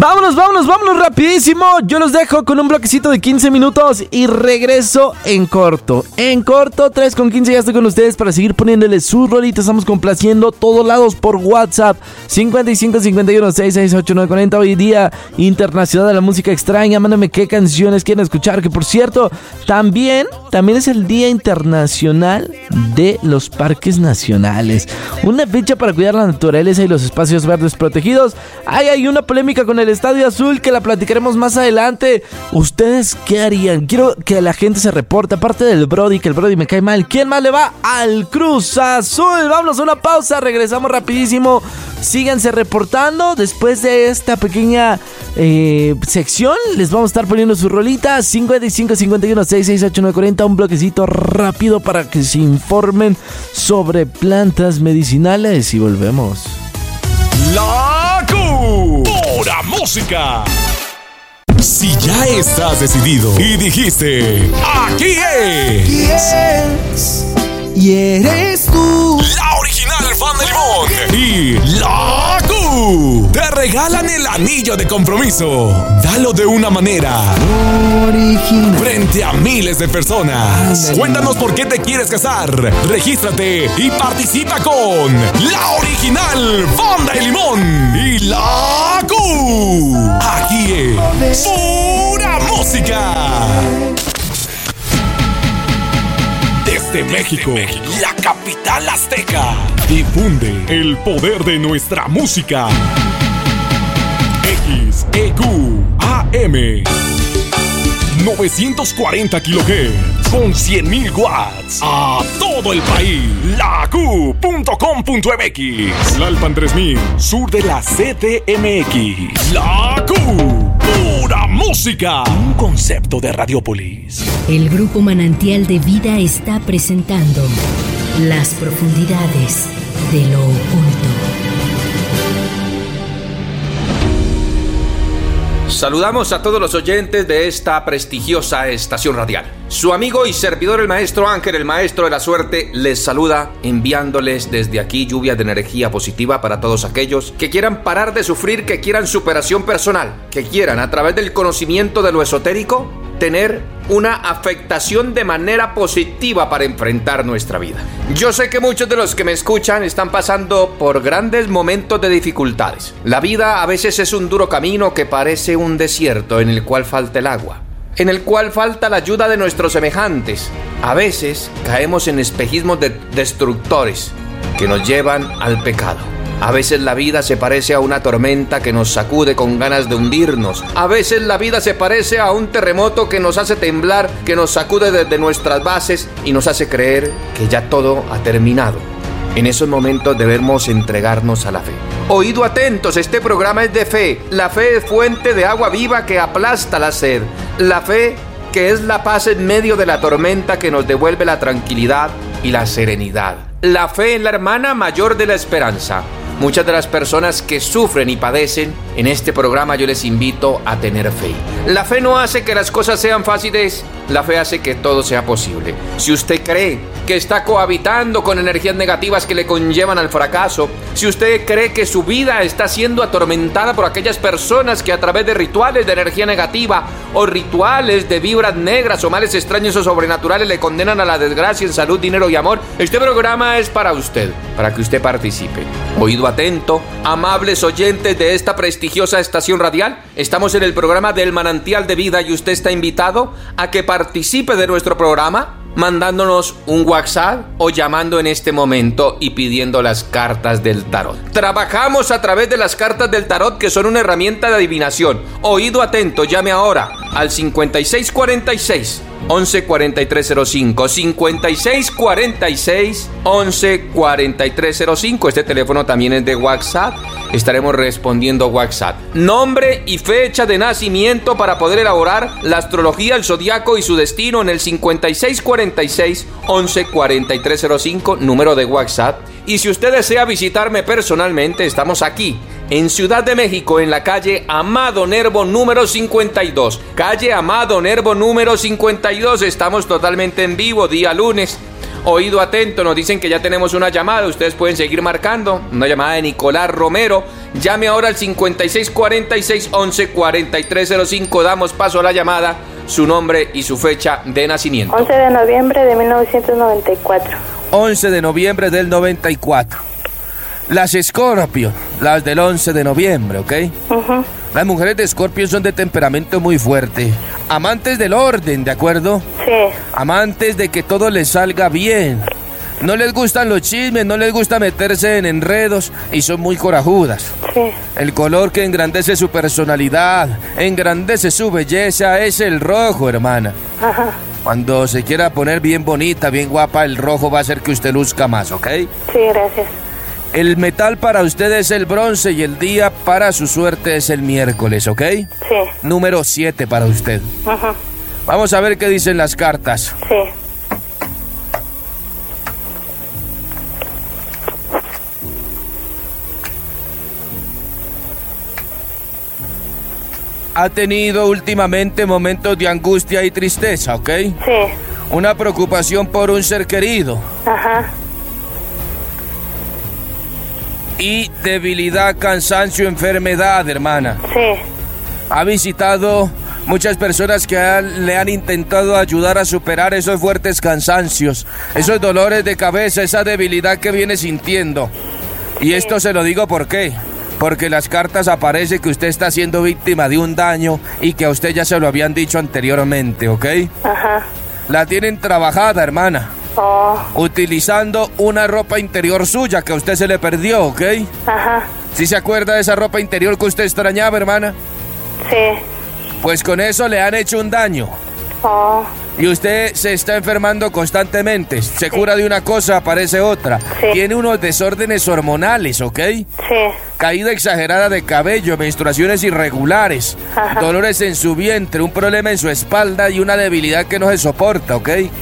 Vámonos rapidísimo. Yo los dejo con un bloquecito de 15 minutos y regreso en corto. 3:15 ya estoy con ustedes para seguir poniéndoles sus rolitas. Estamos complaciendo todos lados por WhatsApp. 55 51 668 940. Hoy día internacional de la música extraña. Mándame qué canciones quieren escuchar. Que por cierto, también es el Día Internacional de los Parques Nacionales. Una fecha para cuidar la naturaleza y los espacios verdes protegidos. Hay una polémica con el Estadio Azul que la platicaremos más adelante. ¿Ustedes qué harían? Quiero que la gente se reporte. Aparte del Brody, que el Brody me cae mal, ¿quién más le va al Cruz Azul? Vámonos a una pausa, regresamos rapidísimo. Síganse reportando. Después de esta pequeña sección les vamos a estar poniendo sus rolitas. 55 51 668 940. Un bloquecito rápido para que se informen sobre plantas medicinales y volvemos. La pura música. Si ya estás decidido y dijiste, aquí es, y eres tú, la original fan de Limón y la Q te regalan el anillo de compromiso. Dalo de una manera original frente a miles de personas. Cuéntanos por qué te quieres casar. Regístrate y participa con la original Banda de Limón y la Q. Aquí es pura música. Desde México, la capital azteca, difunde el poder de nuestra música. XEQ AM 940 kHz con 100.000 watts a todo el país. LaQ.com.mx, Lalpan 3000, sur de la CDMX. La Q, pura música. Un concepto de Radiopolis. El Grupo Manantial de Vida está presentando Las Profundidades de lo Oculto. Saludamos a todos los oyentes de esta prestigiosa estación radial. Su amigo y servidor el maestro Ángel, el maestro de la suerte, les saluda enviándoles desde aquí lluvia de energía positiva para todos aquellos que quieran parar de sufrir, que quieran superación personal, que quieran a través del conocimiento de lo esotérico tener una afectación de manera positiva para enfrentar nuestra vida. Yo sé que muchos de los que me escuchan están pasando por grandes momentos de dificultades. La vida a veces es un duro camino que parece un desierto en el cual falta el agua, en el cual falta la ayuda de nuestros semejantes. A veces caemos en espejismos destructores que nos llevan al pecado. A veces la vida se parece a una tormenta que nos sacude con ganas de hundirnos. A veces la vida se parece a un terremoto que nos hace temblar, que nos sacude desde nuestras bases y nos hace creer que ya todo ha terminado. En esos momentos debemos entregarnos a la fe. Oído atentos, este programa es de fe. La fe es fuente de agua viva que aplasta la sed. La fe que es la paz en medio de la tormenta que nos devuelve la tranquilidad y la serenidad. La fe es la hermana mayor de la esperanza. Muchas de las personas que sufren y padecen, en este programa yo les invito a tener fe. La fe no hace que las cosas sean fáciles, la fe hace que todo sea posible. Si usted cree que está cohabitando con energías negativas que le conllevan al fracaso, si usted cree que su vida está siendo atormentada por aquellas personas que a través de rituales de energía negativa o rituales de vibras negras o males extraños o sobrenaturales le condenan a la desgracia en salud, dinero y amor, este programa es para usted, para que usted participe. Oído atento, amables oyentes de esta prestigiosa estación radial, estamos en el programa del Manantial de Vida y usted está invitado a que participe de nuestro programa mandándonos un WhatsApp o llamando en este momento y pidiendo las cartas del tarot. Trabajamos a través de las cartas del tarot, que son una herramienta de adivinación. Oído atento, llame ahora al 5646 114305, 5646 114305. Este teléfono también es de WhatsApp. Estaremos respondiendo WhatsApp. Nombre y fecha de nacimiento para poder elaborar la astrología, el zodiaco y su destino en el 5646 114305, número de WhatsApp. Y si usted desea visitarme personalmente, estamos aquí en Ciudad de México, en la calle Amado Nervo número 52. Calle Amado Nervo número 52. Estamos totalmente en vivo, día lunes. Oído atento, nos dicen que ya tenemos una llamada. Ustedes pueden seguir marcando. Una llamada de Nicolás Romero. Llame ahora al 5646-114305. Damos paso a la llamada. Su nombre y su fecha de nacimiento. 11 de noviembre de 1994. 11 de noviembre del 94. Las Escorpio, las del 11 de noviembre, ¿ok? Uh-huh. Las mujeres de Escorpio son de temperamento muy fuerte. Amantes del orden, ¿de acuerdo? Sí. Amantes de que todo les salga bien. No les gustan los chismes, no les gusta meterse en enredos y son muy corajudas. Sí. El color que engrandece su personalidad, engrandece su belleza, es el rojo, hermana. Ajá. Cuando se quiera poner bien bonita, bien guapa, el rojo va a hacer que usted luzca más, ¿ok? Sí, gracias. El metal para usted es el bronce y el día para su suerte es el miércoles, ¿ok? Sí. Número 7 para usted. Ajá. Vamos a ver qué dicen las cartas. Sí. Ha tenido últimamente momentos de angustia y tristeza, ¿ok? Sí. Una preocupación por un ser querido. Ajá. Y debilidad, cansancio, enfermedad, hermana. Sí. Ha visitado muchas personas que le han intentado ayudar a superar esos fuertes cansancios, esos dolores de cabeza, esa debilidad que viene sintiendo. Y esto se lo digo ¿por qué? Porque las cartas aparece que usted está siendo víctima de un daño y que a usted ya se lo habían dicho anteriormente, ¿ok? Ajá. La tienen trabajada, hermana. Oh. Utilizando una ropa interior suya que a usted se le perdió, ¿ok? Ajá. ¿Sí se acuerda de esa ropa interior que usted extrañaba, hermana? Sí. Pues con eso le han hecho un daño. Oh. Y usted se está enfermando constantemente. Se cura de una cosa, aparece otra. Sí. Tiene unos desórdenes hormonales, ¿ok? Sí. Caída exagerada de cabello, menstruaciones irregulares, Ajá. dolores en su vientre, un problema en su espalda y una debilidad que no se soporta, ¿ok? Sí.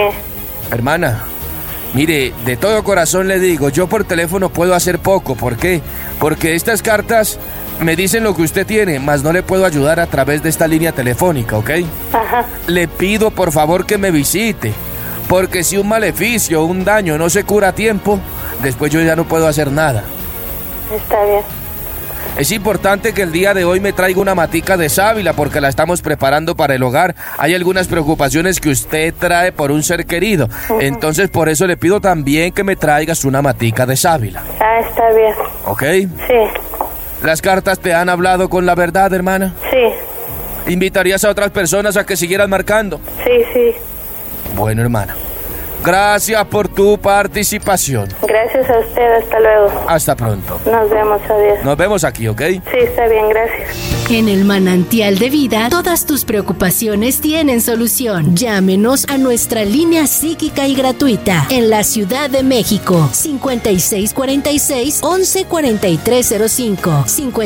Hermana, mire, de todo corazón le digo, yo por teléfono puedo hacer poco. ¿Por qué? Porque estas cartas me dicen lo que usted tiene, mas no le puedo ayudar a través de esta línea telefónica, ¿ok? Ajá. Le pido por favor que me visite, porque si un maleficio o un daño no se cura a tiempo, después yo ya no puedo hacer nada. Está bien. Es importante que el día de hoy me traiga una matica de sábila porque la estamos preparando para el hogar. Hay algunas preocupaciones que usted trae por un ser querido. Uh-huh. Entonces por eso le pido también que me traigas una matica de sábila. Ah, está bien. ¿Ok? Sí. ¿Las cartas te han hablado con la verdad, hermana? Sí. ¿Invitarías a otras personas a que siguieran marcando? Sí, sí. Bueno, hermana. Gracias por tu participación. Gracias a usted. Hasta luego. Hasta pronto. Nos vemos. Adiós. Nos vemos aquí, ¿ok? Sí, está bien. Gracias. En el Manantial de Vida, todas tus preocupaciones tienen solución. Llámenos a nuestra línea psíquica y gratuita en la Ciudad de México. 5646-114305.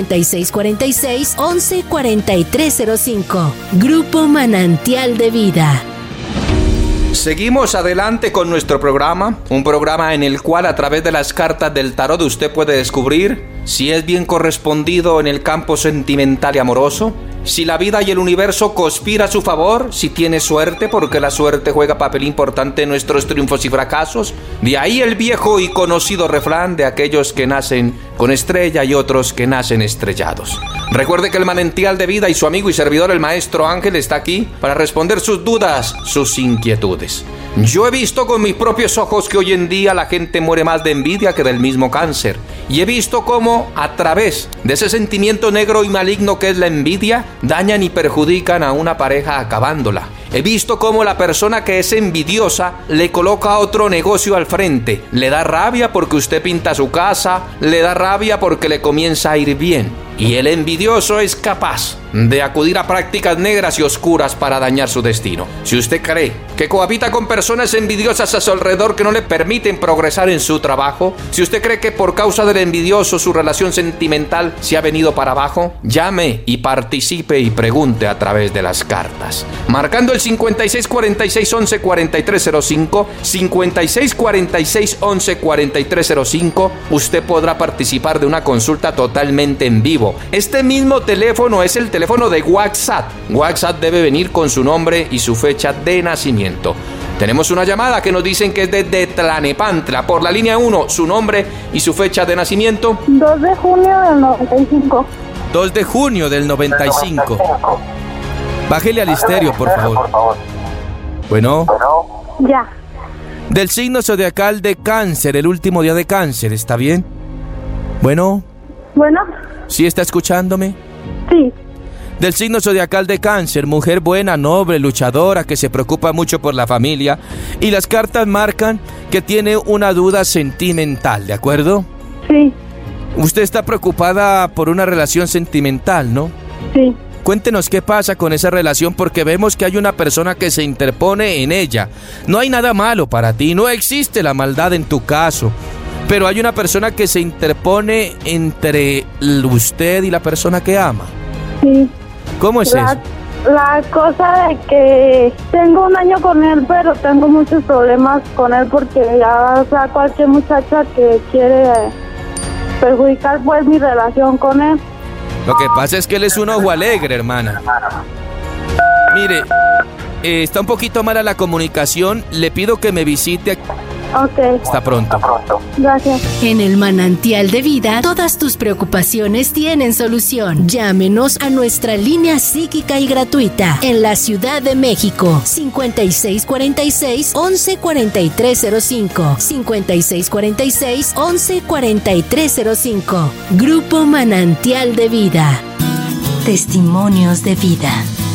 5646-114305. Grupo Manantial de Vida. Seguimos adelante con nuestro programa, un programa en el cual a través de las cartas del tarot usted puede descubrir si es bien correspondido en el campo sentimental y amoroso, si la vida y el universo conspira a su favor, si tiene suerte, porque la suerte juega papel importante en nuestros triunfos y fracasos. De ahí el viejo y conocido refrán de aquellos que nacen con estrella y otros que nacen estrellados. Recuerde que el Manantial de Vida y su amigo y servidor el Maestro Ángel está aquí para responder sus dudas, sus inquietudes. Yo he visto con mis propios ojos que hoy en día la gente muere más de envidia que del mismo cáncer. Y he visto cómo a través de ese sentimiento negro y maligno que es la envidia, dañan y perjudican a una pareja acabándola. He visto cómo la persona que es envidiosa le coloca otro negocio al frente. Le da rabia porque usted pinta su casa, le da rabia porque le comienza a ir bien. Y el envidioso es capaz de acudir a prácticas negras y oscuras para dañar su destino. Si usted cree que cohabita con personas envidiosas a su alrededor que no le permiten progresar en su trabajo, si usted cree que por causa del envidioso su relación sentimental se ha venido para abajo, llame y participe y pregunte a través de las cartas. Marcando el 5646-114305, 5646-114305, usted podrá participar de una consulta totalmente en vivo. Este mismo teléfono es el teléfono de WhatsApp. WhatsApp debe venir con su nombre y su fecha de nacimiento. Tenemos una llamada que nos dicen que es de Tlanepantla. Por la línea 1, su nombre y su fecha de nacimiento. 2 de junio del 95. 2 de junio del 95. Bájele al estéreo, por favor. Bueno. Ya. Del signo zodiacal de Cáncer, el último día de Cáncer, ¿está bien? Bueno. Bueno. ¿Sí está escuchándome? Sí. Del signo zodiacal de Cáncer, mujer buena, noble, luchadora, que se preocupa mucho por la familia. Y las cartas marcan que tiene una duda sentimental, ¿de acuerdo? Sí. Usted está preocupada por una relación sentimental, ¿no? Sí. Cuéntenos qué pasa con esa relación, porque vemos que hay una persona que se interpone en ella. No hay nada malo para ti, no existe la maldad en tu caso, pero hay una persona que se interpone entre usted y la persona que ama. Sí. ¿Cómo es eso? La cosa de que tengo un año con él, pero tengo muchos problemas con él porque ya, o sea, cualquier muchacha que quiere perjudicar pues mi relación con él. Lo que pasa es que él es un ojo alegre, hermana. Mire, está un poquito mala la comunicación. Le pido que me visite. Ok. Hasta pronto. Gracias. En el Manantial de Vida, todas tus preocupaciones tienen solución. Llámenos a nuestra línea psíquica y gratuita en la Ciudad de México. 5646-114305. 5646-114305. Grupo Manantial de Vida. Testimonios de vida.